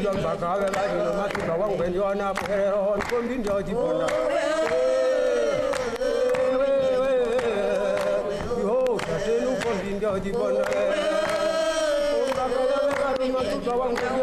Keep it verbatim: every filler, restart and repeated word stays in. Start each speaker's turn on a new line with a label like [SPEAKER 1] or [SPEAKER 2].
[SPEAKER 1] John Bakawe, Matuka, when you are not on Combinio Jibona. You Combinio Jibona.